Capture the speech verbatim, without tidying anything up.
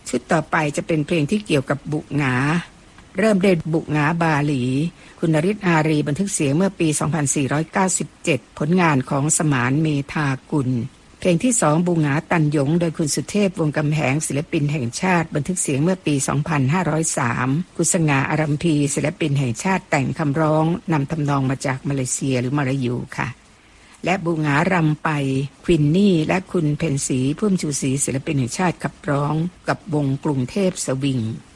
ชุดต่อไปจะเป็นเพลงที่เกี่ยวกับบุหงาเริ่มด้วยบุหงาบาหลีคุณนฤทธิ์อารีบันทึกเสียงเมื่อปี สองพันสี่ร้อยเก้าสิบเจ็ด ผลงานของสมานเมธากุลเพลงที่สองบุหงาตันหยงโดยคุณสุเทพวงศ์กำแหงศิลปินแห่งชาติบันทึกเสียงเมื่อปี สองพันห้าร้อยสาม คุณสง่าอารัมพีศิลปินแห่งชาติแต่งคำร้องนำทำนองมาจากมาเลเซียหรือมาลายูค่ะและบุหงารำไปควินนี่และคุณเพ็ญศรีพุ่มชูศรีศิลปินแห่งชาติขับร้องกับวงกรุงเทพสวิง